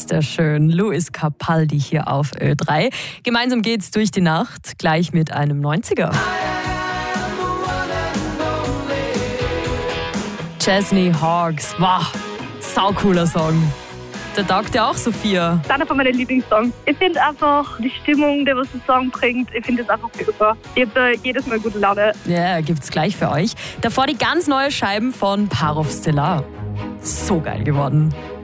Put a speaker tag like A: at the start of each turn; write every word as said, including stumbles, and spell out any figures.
A: ist der schön. Luis Capaldi hier auf Ö drei. Gemeinsam geht's durch die Nacht, gleich mit einem neunziger. Chesney Hawkes, wow, saucooler Song. Der taugt ja auch, Sophia.
B: Das ist einer von meinen Lieblingssongs. Ich finde einfach die Stimmung, die was der Song bringt, ich finde das einfach super. Ich habe da jedes Mal gute Laune.
A: Ja, gibt's gleich für euch. Davor die ganz neue Scheiben von Parov Stellar. So geil geworden.